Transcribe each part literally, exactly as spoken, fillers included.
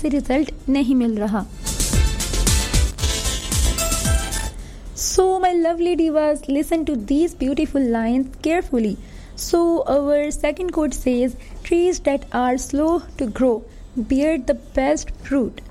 से रिजल्ट नहीं मिल रहा। So my lovely divas, listen to these beautiful lines carefully. So our second quote says, trees that are slow to grow bear the best fruit.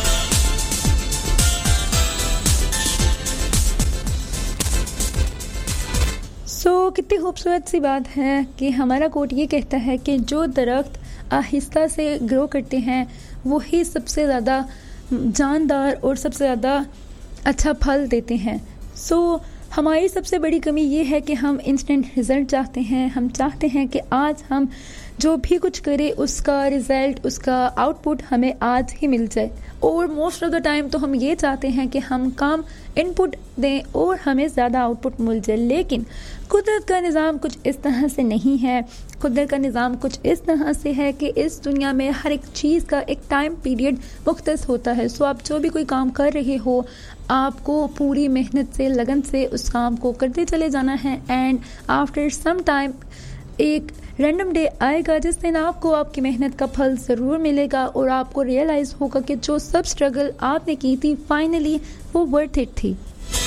So so, कितनी खूबसूरत सी बात है कि हमारा coat ये कहता है कि जो दरख्त आहिस्ता से ग्रो करते हैं वही सबसे ज़्यादा जानदार और सबसे ज़्यादा अच्छा फल देते हैं। सो so, हमारी सबसे बड़ी कमी ये है कि हम इंस्टेंट रिज़ल्ट चाहते हैं। हम चाहते हैं कि आज हम जो भी कुछ करें उसका रिज़ल्ट, उसका आउटपुट हमें आज ही मिल जाए। और मोस्ट ऑफ द टाइम तो हम ये चाहते हैं कि हम काम इनपुट दें और हमें ज़्यादा आउटपुट मिल जाए। लेकिन कुदरत का निज़ाम कुछ इस तरह से नहीं है। कुदरत का निज़ाम कुछ इस तरह से है कि इस दुनिया में हर एक चीज़ का एक टाइम पीरियड मुख्तस होता है। सो आप जो भी कोई काम कर रहे हो, आपको पूरी मेहनत से, लगन से उस काम को करते चले जाना है। एंड आफ्टर सम टाइम एक रैंडम डे आएगा जिस दिन आपको आपकी मेहनत का फल ज़रूर मिलेगा और आपको रियलाइज़ होगा कि जो सब स्ट्रगल आपने की थी फाइनली वो वर्थ इट थी।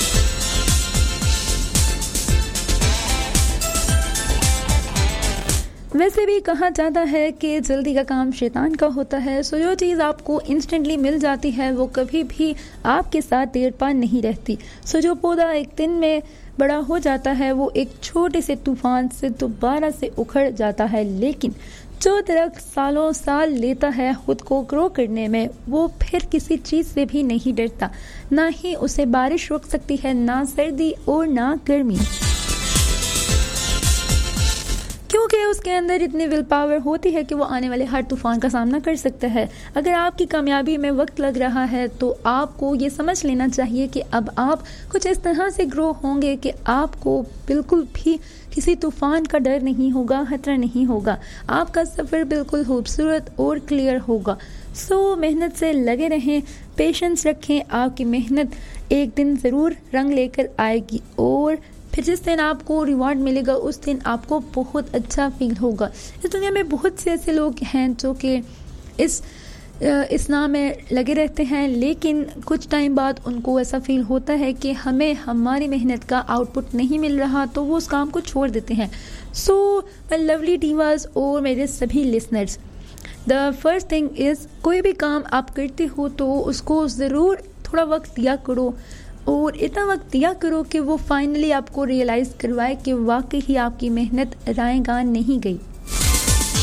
वैसे भी कहा जाता है कि जल्दी का काम शैतान का होता है। सो जो चीज़ आपको इंस्टेंटली मिल जाती है वो कभी भी आपके साथ देर पा नहीं रहती। सो जो पौधा एक दिन में बड़ा हो जाता है वो एक छोटे से तूफान से दोबारा से उखड़ जाता है। लेकिन जो दरख्त सालों साल लेता है खुद को ग्रो करने में, वो फिर किसी चीज़ से भी नहीं डरता। ना ही उसे बारिश रोक सकती है, ना सर्दी और ना गर्मी, क्योंकि उसके अंदर इतनी विल पावर होती है कि वो आने वाले हर तूफान का सामना कर सकता है। अगर आपकी कामयाबी में वक्त लग रहा है तो आपको ये समझ लेना चाहिए कि अब आप कुछ इस तरह से ग्रो होंगे कि आपको बिल्कुल भी किसी तूफान का डर नहीं होगा, खतरा नहीं होगा। आपका सफ़र बिल्कुल खूबसूरत और क्लियर होगा। सो मेहनत से लगे रहें, पेशेंस रखें। आपकी मेहनत एक दिन ज़रूर रंग लेकर आएगी और फिर जिस दिन आपको रिवॉर्ड मिलेगा उस दिन आपको बहुत अच्छा फील होगा। इस दुनिया में बहुत से ऐसे लोग हैं जो कि इस इस्लाम में लगे रहते हैं, लेकिन कुछ टाइम बाद उनको ऐसा फील होता है कि हमें हमारी मेहनत का आउटपुट नहीं मिल रहा, तो वो उस काम को छोड़ देते हैं। सो माय लवली डीवास और मेरे सभी listeners, the first thing is, कोई भी काम आप करते हो तो उसको ज़रूर थोड़ा वक्त दिया करो और इतना वक्त दिया करो कि वो फाइनली आपको रियलाइज़ करवाए कि वाकई ही आपकी मेहनत रायगान नहीं गई।